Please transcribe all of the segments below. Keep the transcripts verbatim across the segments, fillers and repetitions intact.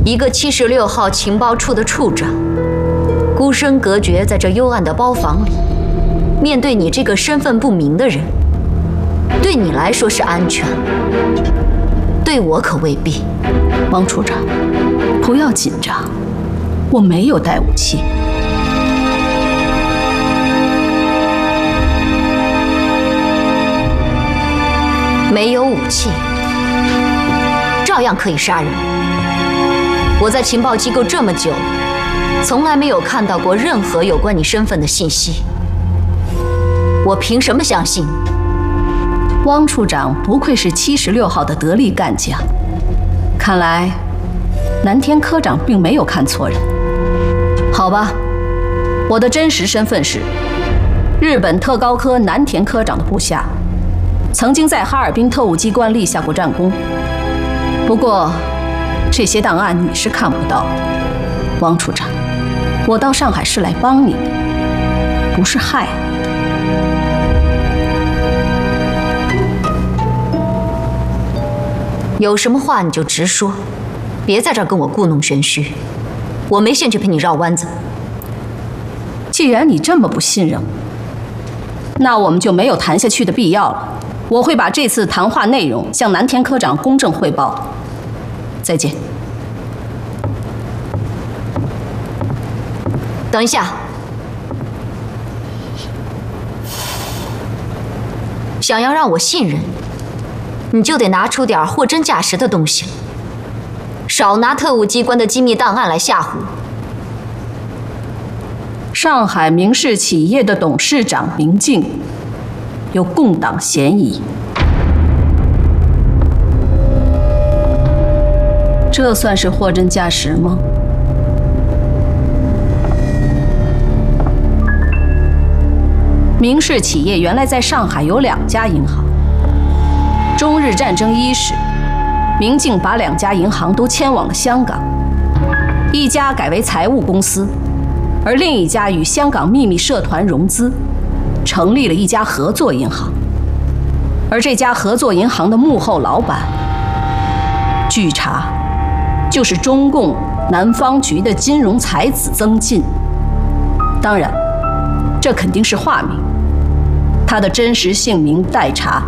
一个七十六号情报处的处长，孤身隔绝在这幽暗的包房里，面对你这个身份不明的人，对你来说是安全，对我可未必。 王处长，不要紧张，我没有带武器。 没有武器，照样可以杀人。我在情报机构这么久，从来没有看到过任何有关你身份的信息。我凭什么相信？ 汪处长不愧是七十六号的得力干将，看来南田科长并没有看错人。好吧，我的真实身份是日本特高科南田科长的部下，曾经在哈尔滨特务机关立下过战功。不过这些档案你是看不到的。汪处长，我到上海是来帮你的，不是害你。 有什么话你就直说，别在这儿跟我故弄玄虚，我没兴趣陪你绕弯子。 既然你这么不信任我，那我们就没有谈下去的必要了。我会把这次谈话内容向南田科长公正汇报。再见。 等一下，想要让我信任你，你就得拿出点货真价实的东西了，少拿特务机关的机密档案来吓唬我。 上海明氏企业的董事长明镜有共党嫌疑，这算是货真价实吗？明氏企业原来在上海有两家银行，中日战争伊始，明镜把两家银行都迁往了香港，一家改为财务公司，而另一家与香港秘密社团融资，成立了一家合作银行。而这家合作银行的幕后老板，据查就是中共南方局的金融才子曾进。当然，这肯定是化名，他的真实姓名待查。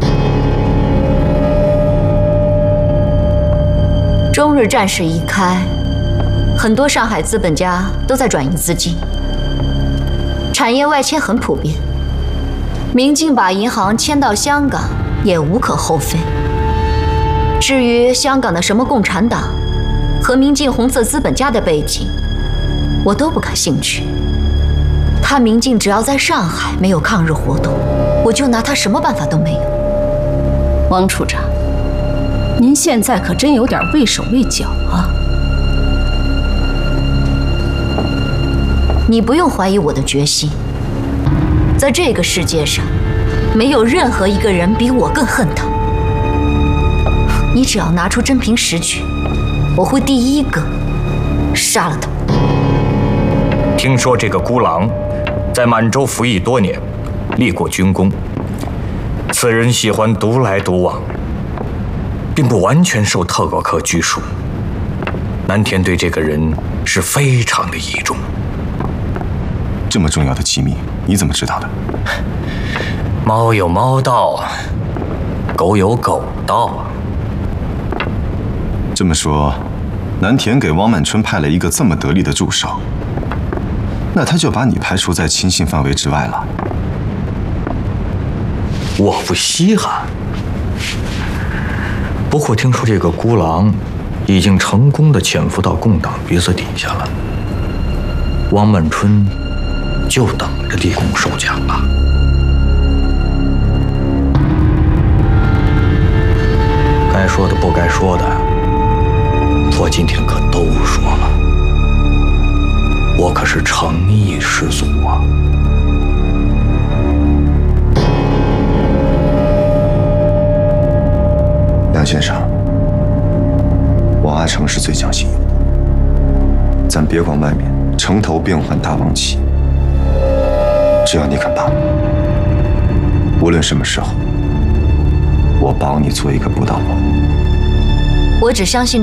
中日战事一开，很多上海资本家都在转移资金，产业外迁很普遍。明镜把银行迁到香港也无可厚非。至于香港的什么共产党和明镜红色资本家的背景，我都不感兴趣。他明镜只要在上海没有抗日活动，我就拿他什么办法都没有。 汪处长，您现在可真有点畏手畏脚啊！ 你不用怀疑我的决心，在这个世界上，没有任何一个人比我更恨他。你只要拿出真凭实据，我会第一个杀了他。 听说这个孤狼在满洲服役多年，立过军功。此人喜欢独来独往，并不完全受特高科拘束。南田对这个人是非常的倚重。 这么重要的机密，你怎么知道的？ 猫有猫道，狗有狗道啊。 这么说，南田给汪曼春派了一个这么得力的助手，那他就把你排除在亲信范围之外了。 我不稀罕。不过听说这个孤狼已经成功的潜伏到共党鼻子底下了，汪曼春就等着立功受奖吧。该说的不该说的，我今天可都说了。我可是诚意十足啊！ 梁先生，王阿成是最讲信用的，咱别管外面城头变幻大王旗，只要你肯帮，无论什么时候，我保你做一个不到我。 我只相信